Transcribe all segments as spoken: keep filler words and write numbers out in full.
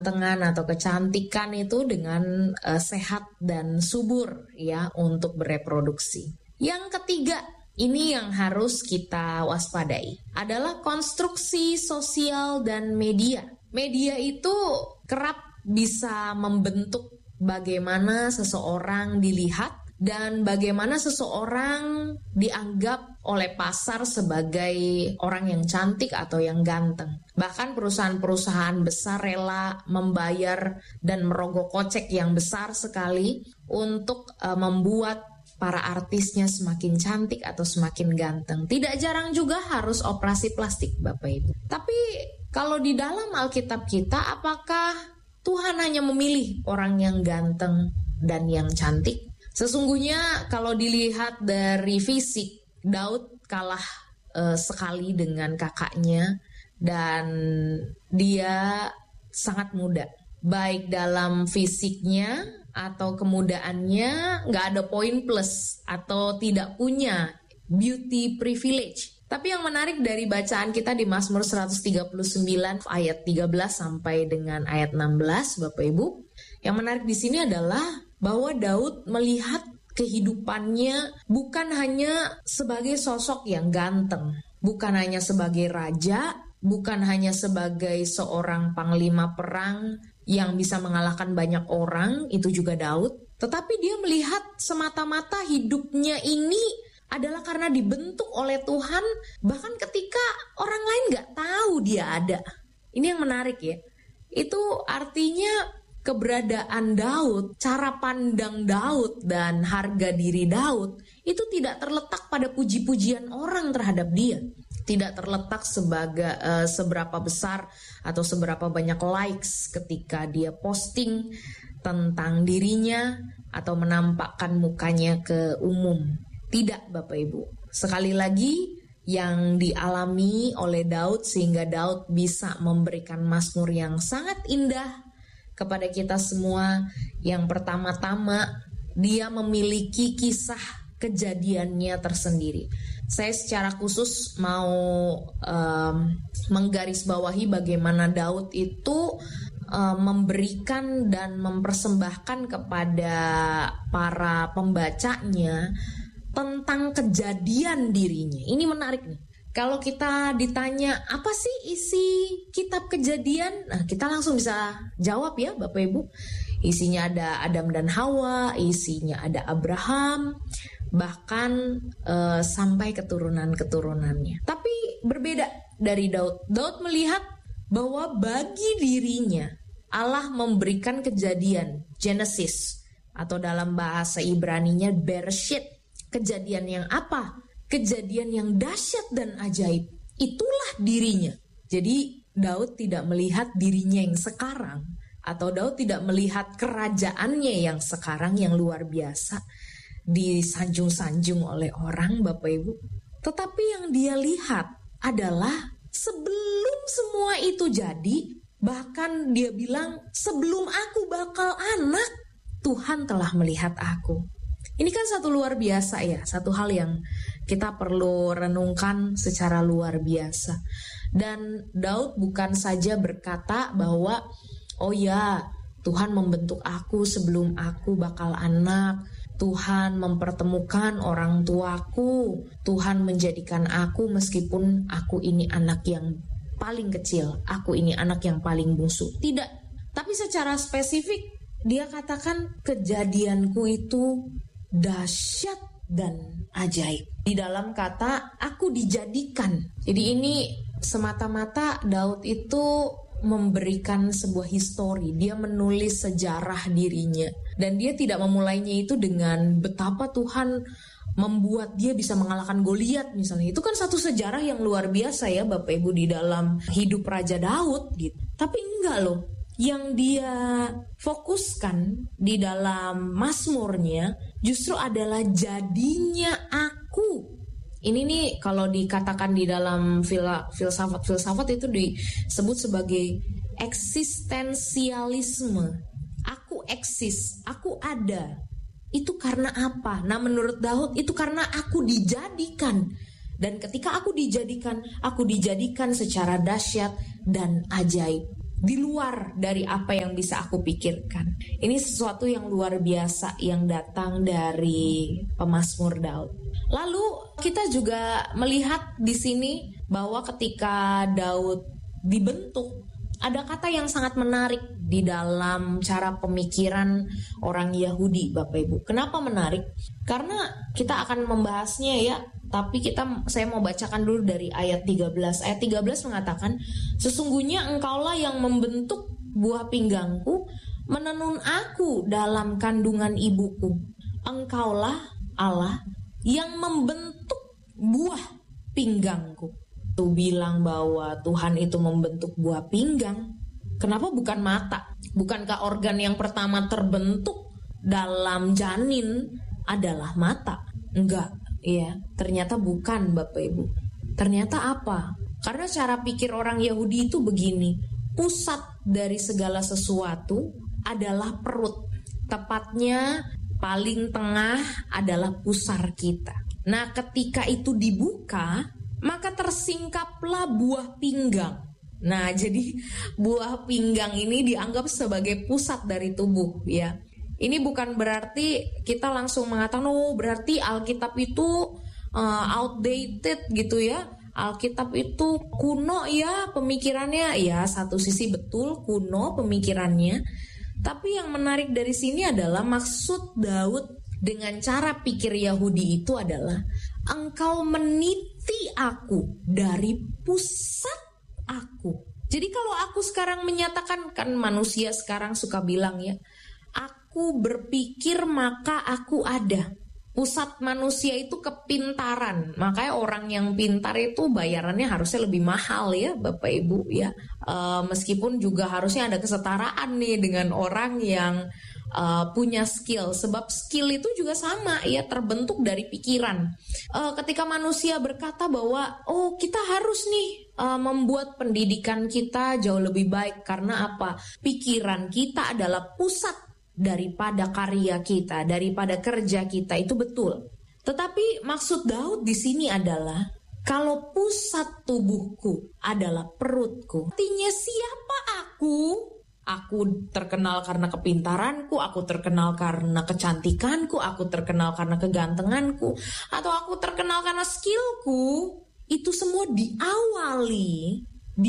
kegantengan atau kecantikan itu dengan uh, sehat dan subur ya untuk bereproduksi. Yang ketiga, ini yang harus kita waspadai adalah konstruksi sosial dan media. Media itu kerap bisa membentuk bagaimana seseorang dilihat dan bagaimana seseorang dianggap oleh pasar sebagai orang yang cantik atau yang ganteng. Bahkan perusahaan-perusahaan besar rela membayar dan merogoh kocek yang besar sekali untuk uh, membuat para artisnya semakin cantik atau semakin ganteng. Tidak jarang juga harus operasi plastik, Bapak Ibu. Tapi kalau di dalam Alkitab kita, apakah Tuhan hanya memilih orang yang ganteng dan yang cantik? Sesungguhnya kalau dilihat dari fisik, Daud kalah uh, sekali dengan kakaknya dan dia sangat muda. Baik dalam fisiknya atau kemudaannya nggak ada poin plus atau tidak punya beauty privilege. Tapi yang menarik dari bacaan kita di Mazmur seratus tiga puluh sembilan ayat tiga belas sampai dengan ayat enam belas, Bapak Ibu, yang menarik di sini adalah bahwa Daud melihat kehidupannya bukan hanya sebagai sosok yang ganteng, bukan hanya sebagai raja, bukan hanya sebagai seorang panglima perang yang bisa mengalahkan banyak orang, itu juga Daud, tetapi dia melihat semata-mata hidupnya ini adalah karena dibentuk oleh Tuhan, bahkan ketika orang lain gak tahu dia ada. Ini yang menarik ya. Itu artinya keberadaan Daud, cara pandang Daud dan harga diri Daud itu tidak terletak pada puji-pujian orang terhadap dia. Tidak terletak sebagai uh, seberapa besar atau seberapa banyak likes ketika dia posting tentang dirinya atau menampakkan mukanya ke umum. Tidak, Bapak Ibu. Sekali lagi, yang dialami oleh Daud sehingga Daud bisa memberikan mazmur yang sangat indah kepada kita semua. Yang pertama-tama, dia memiliki kisah kejadiannya tersendiri. Saya secara khusus mau um, menggarisbawahi bagaimana Daud itu um, memberikan dan mempersembahkan kepada para pembacanya tentang kejadian dirinya. Ini menarik nih. Kalau kita ditanya apa sih isi kitab Kejadian, nah kita langsung bisa jawab ya Bapak Ibu. Isinya ada Adam dan Hawa, isinya ada Abraham, bahkan uh, sampai keturunan-keturunannya. Tapi berbeda dari Daud. Daud melihat bahwa bagi dirinya Allah memberikan kejadian, Genesis, atau dalam bahasa Ibraninya Bereshit. Kejadian yang apa? Kejadian yang dahsyat dan ajaib. Itulah dirinya. Jadi Daud tidak melihat dirinya yang sekarang, atau Daud tidak melihat kerajaannya yang sekarang yang luar biasa disanjung-sanjung oleh orang, Bapak Ibu. Tetapi yang dia lihat adalah sebelum semua itu jadi, bahkan dia bilang sebelum aku bakal anak, Tuhan telah melihat aku. Ini kan satu luar biasa ya, satu hal yang kita perlu renungkan secara luar biasa. Dan Daud bukan saja berkata bahwa oh ya, Tuhan membentuk aku sebelum aku bakal anak, Tuhan mempertemukan orang tuaku, Tuhan menjadikan aku meskipun aku ini anak yang paling kecil, aku ini anak yang paling bungsu. Tidak, tapi secara spesifik dia katakan kejadianku itu dahsyat dan ajaib. Di dalam kata aku dijadikan. Jadi ini semata-mata Daud itu memberikan sebuah histori. Dia menulis sejarah dirinya. Dan dia tidak memulainya itu dengan betapa Tuhan membuat dia bisa mengalahkan Goliat misalnya. Itu kan satu sejarah yang luar biasa ya Bapak Ibu di dalam hidup Raja Daud gitu. Tapi enggak loh. Yang dia fokuskan di dalam mazmurnya justru adalah jadinya aku. Ini nih kalau dikatakan di dalam fil- filsafat-filsafat itu disebut sebagai eksistensialisme. Aku eksis, aku ada. Itu karena apa? Nah menurut Daud itu karena aku dijadikan. Dan ketika aku dijadikan, aku dijadikan secara dahsyat dan ajaib. di luar dari apa yang bisa aku pikirkan. Ini sesuatu yang luar biasa yang datang dari pemazmur Daud. Lalu kita juga melihat di sini bahwa ketika Daud dibentuk, ada kata yang sangat menarik di dalam cara pemikiran orang Yahudi, Bapak Ibu. Kenapa menarik? Karena kita akan membahasnya ya, tapi kita saya mau bacakan dulu dari ayat tiga belas. Ayat tiga belas mengatakan, sesungguhnya engkaulah yang membentuk buah pinggangku, menenun aku dalam kandungan ibuku. Engkaulah Allah yang membentuk buah pinggangku. Tuh bilang bahwa Tuhan itu membentuk buah pinggang. Kenapa bukan mata? Bukankah organ yang pertama terbentuk dalam janin adalah mata? Enggak, ya. Ternyata bukan, Bapak Ibu. Ternyata apa? Karena cara pikir orang Yahudi itu begini. Pusat dari segala sesuatu adalah perut. Tepatnya paling tengah adalah pusar kita. Nah, ketika itu dibuka, maka tersingkaplah buah pinggang. Nah, jadi buah pinggang ini dianggap sebagai pusat dari tubuh, ya. Ini bukan berarti kita langsung mengatakan, oh berarti Alkitab itu uh, outdated gitu ya. Alkitab itu kuno ya pemikirannya. Ya, satu sisi betul kuno pemikirannya. Tapi yang menarik dari sini adalah maksud Daud dengan cara pikir Yahudi itu adalah, engkau meniti aku dari pusat aku. Jadi kalau aku sekarang menyatakan, kan manusia sekarang suka bilang ya, aku berpikir maka aku ada. Pusat manusia itu kepintaran. Makanya orang yang pintar itu bayarannya harusnya lebih mahal ya Bapak Ibu ya. E, meskipun juga harusnya ada kesetaraan nih dengan orang yang uh, punya skill. Sebab skill itu juga sama ya, terbentuk dari pikiran. Uh, ketika manusia berkata bahwa oh kita harus nih uh, membuat pendidikan kita jauh lebih baik. Karena apa? Pikiran kita adalah pusat daripada karya kita, daripada kerja kita, itu betul. Tetapi maksud Daud di sini adalah kalau pusat tubuhku adalah perutku, artinya siapa aku? Aku terkenal karena kepintaranku, aku terkenal karena kecantikanku, aku terkenal karena kegantenganku, atau aku terkenal karena skillku. Itu semua diawali,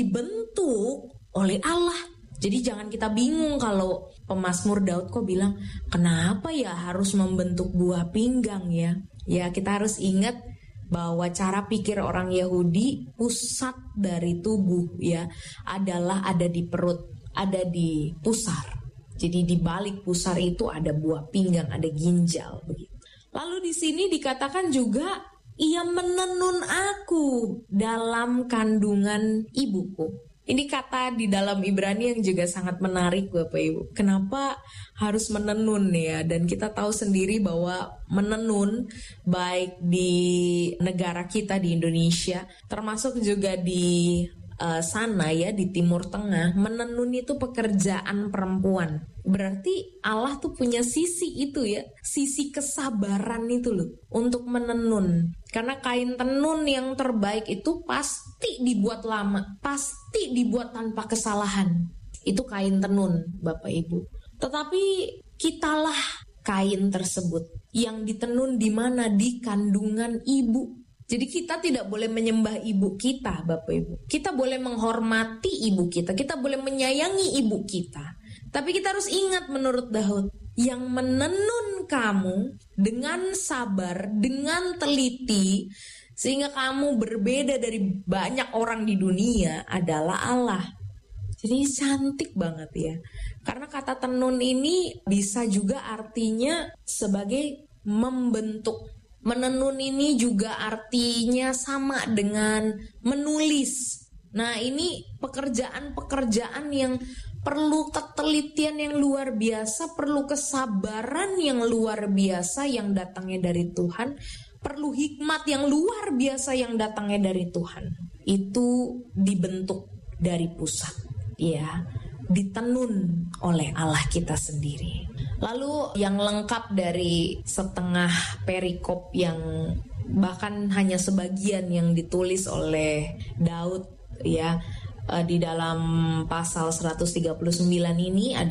dibentuk oleh Allah. Jadi jangan kita bingung kalau pemazmur Daud kok bilang, kenapa ya harus membentuk buah pinggang ya? Ya kita harus ingat bahwa cara pikir orang Yahudi, pusat dari tubuh ya adalah ada di perut, ada di pusar. Jadi di balik pusar itu ada buah pinggang, ada ginjal begitu. Lalu di sini dikatakan juga, ia menenun aku dalam kandungan ibuku. Ini kata di dalam Ibrani yang juga sangat menarik Bapak Ibu. Kenapa harus menenun ya? Dan kita tahu sendiri bahwa menenun baik di negara kita di Indonesia, termasuk juga di uh, sana ya di Timur Tengah, menenun itu pekerjaan perempuan. Berarti Allah tuh punya sisi itu ya, sisi kesabaran itu loh untuk menenun. Karena kain tenun yang terbaik itu pasti dibuat lama, pasti dibuat tanpa kesalahan. Itu kain tenun Bapak Ibu. Tetapi kitalah kain tersebut yang ditenun di mana? Di kandungan ibu. Jadi kita tidak boleh menyembah ibu kita Bapak Ibu. Kita boleh menghormati ibu kita, kita boleh menyayangi ibu kita. Tapi kita harus ingat menurut Daud, yang menenun kamu dengan sabar, dengan teliti, sehingga kamu berbeda dari banyak orang di dunia adalah Allah. Jadi cantik banget ya. Karena kata tenun ini bisa juga artinya sebagai membentuk. Menenun ini juga artinya sama dengan menulis. Nah ini pekerjaan-pekerjaan yang perlu ketelitian yang luar biasa, perlu kesabaran yang luar biasa yang datangnya dari Tuhan, perlu hikmat yang luar biasa yang datangnya dari Tuhan. Itu dibentuk dari pusat, ya, ditenun oleh Allah kita sendiri. Lalu yang lengkap dari setengah perikop yang bahkan hanya sebagian yang ditulis oleh Daud, ya. uh, di dalam pasal seratus tiga puluh sembilan ini